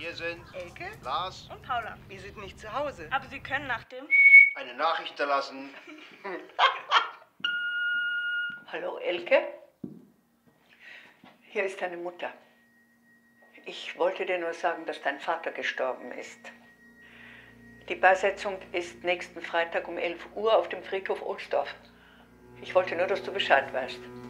Hier sind Elke Lars. und Paula. Wir sind nicht zu Hause. Aber Sie können nach dem... Eine Nachricht hinterlassen. Hallo, Elke? Hier ist deine Mutter. Ich wollte dir nur sagen, dass dein Vater gestorben ist. Die Beisetzung ist nächsten Freitag um 11 Uhr auf dem Friedhof Ohlsdorf. Ich wollte nur, dass du Bescheid weißt.